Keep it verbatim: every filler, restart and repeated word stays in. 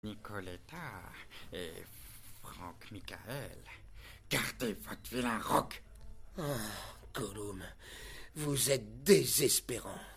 Nicoletta et Franck Michael, gardez votre vilain roc. Ah, Gollum, vous êtes désespérant.